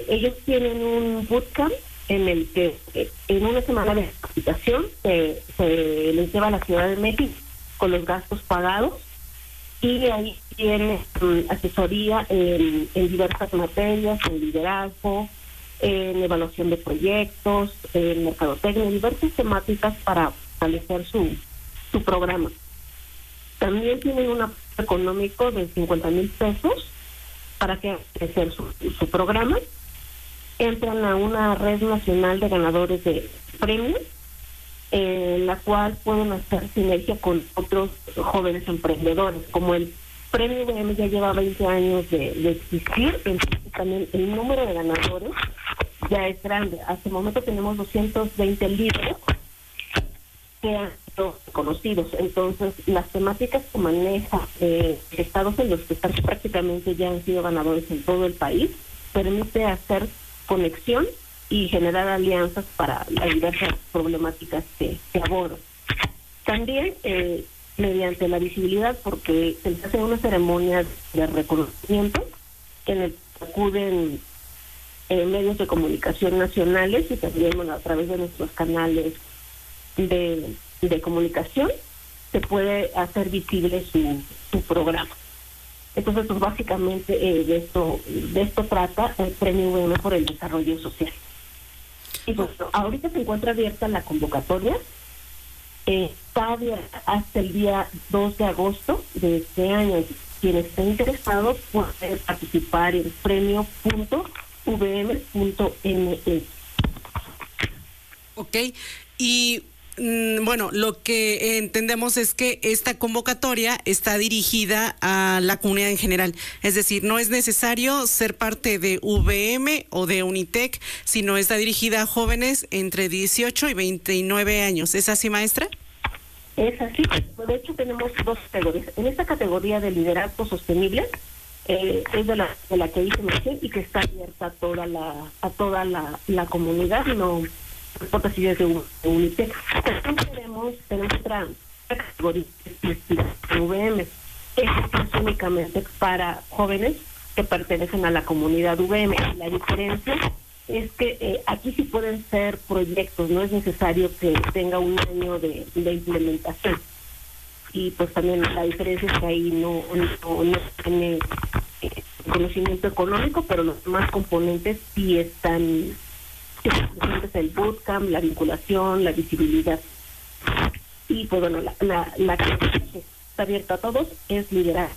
ellos tienen un bootcamp en el que en una semana de capacitación se les lleva a la Ciudad de México con los gastos pagados, y ahí tiene asesoría en diversas materias, en liderazgo, en evaluación de proyectos, en mercadotecnia, diversas temáticas para fortalecer su programa. También tienen un apoyo económico de 50,000 pesos para crecer su programa. Entran a una red nacional de ganadores de premios, en la cual pueden hacer sinergia con otros jóvenes emprendedores. Como el Premio UVM ya lleva 20 años de existir, entonces también el número de ganadores ya es grande. Hasta el momento tenemos 220 líderes que han sido conocidos. Entonces, las temáticas que maneja estados en los que están prácticamente ya han sido ganadores en todo el país, permite hacer conexión y generar alianzas para las diversas problemáticas que abordan. También mediante la visibilidad, porque se les hace una ceremonia de reconocimiento en el que acuden medios de comunicación nacionales y también, bueno, a través de nuestros canales de comunicación se puede hacer visible su programa. Entonces, pues básicamente de esto trata el Premio UVM por el Desarrollo Social. Y bueno, ahorita se encuentra abierta la convocatoria, está abierta hasta el día 2 de agosto de este año. Quien esté interesado puede participar en premio.vm.mx. Ok, y bueno, lo que entendemos es que esta convocatoria está dirigida a la comunidad en general. Es decir, no es necesario ser parte de UVM o de Unitec, sino está dirigida a jóvenes entre 18 y 29 años. ¿Es así, maestra? Es así. De hecho, tenemos dos categorías. En esta categoría de liderazgo sostenible, es de la que hice mención y que está abierta a toda la comunidad, no importa si es de Unitec. Tenemos otra categoría de UVM. Esta es únicamente para jóvenes que pertenecen a la comunidad UVM. La diferencia es que aquí sí pueden ser proyectos, no es necesario que tenga un año de implementación. Y pues también la diferencia es que ahí no tiene conocimiento económico, pero los demás componentes sí están presentes: el bootcamp, la vinculación, la visibilidad. Y pues bueno, la que está abierta a todos es liderazgo.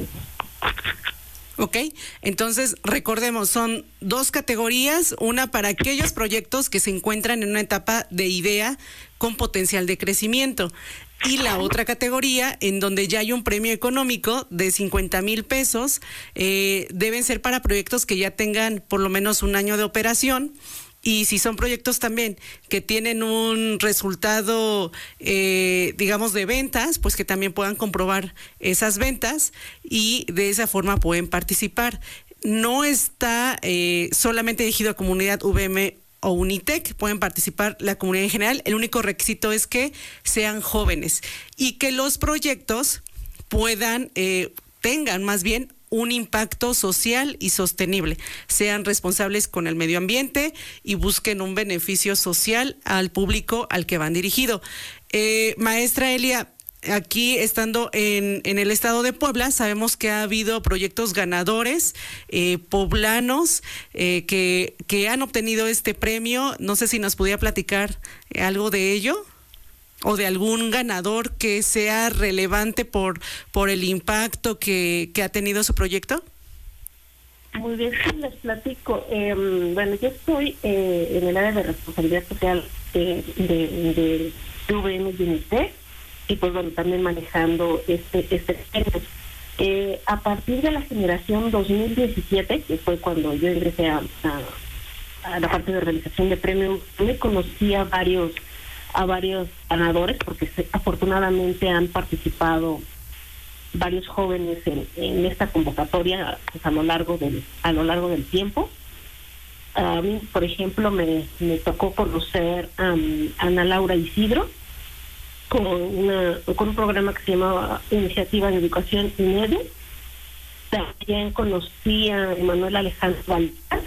Ok, entonces recordemos, son dos categorías, una para aquellos proyectos que se encuentran en una etapa de idea con potencial de crecimiento, y la otra categoría en donde ya hay un premio económico de 50,000 pesos, deben ser para proyectos que ya tengan por lo menos un año de operación. Y si son proyectos también que tienen un resultado, digamos, de ventas, pues que también puedan comprobar esas ventas y de esa forma pueden participar. No está solamente dirigido a comunidad UVM o Unitec, pueden participar la comunidad en general. El único requisito es que sean jóvenes y que los proyectos tengan más bien un impacto social y sostenible, sean responsables con el medio ambiente y busquen un beneficio social al público al que van dirigido. Maestra Elia, aquí estando en el estado de Puebla, sabemos que ha habido proyectos ganadores poblanos que han obtenido este premio. No sé si nos pudiera platicar algo de ello, o de algún ganador que sea relevante por el impacto que ha tenido su proyecto. Muy bien, sí, les platico. Bueno, yo estoy en el área de responsabilidad social de UVM y Unitec, y pues bueno, también manejando este tema. A partir de la generación 2017, que fue cuando yo ingresé a la parte de realización de premios, me conocí a varios ganadores, porque afortunadamente han participado varios jóvenes en esta convocatoria, pues, a lo largo del tiempo. A mí, por ejemplo, me tocó conocer a Ana Laura Isidro con un programa que se llamaba Iniciativa de Educación INEDU. También conocí a Emanuel Alejandro Valera,